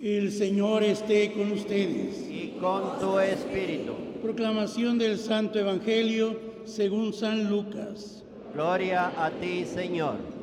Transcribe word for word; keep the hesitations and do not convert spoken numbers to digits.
El Señor esté con ustedes. Y con tu espíritu. Proclamación del Santo Evangelio según San Lucas. Gloria a ti, Señor.